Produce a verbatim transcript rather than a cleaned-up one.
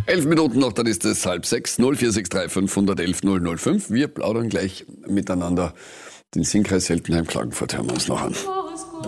Elf Minuten noch, dann ist es halb sechs. null vier sechs drei fünf eins eins eins null null fünf. Wir plaudern gleich miteinander. Den Singkreis Seltenheim Klagenfurt hören wir uns noch an.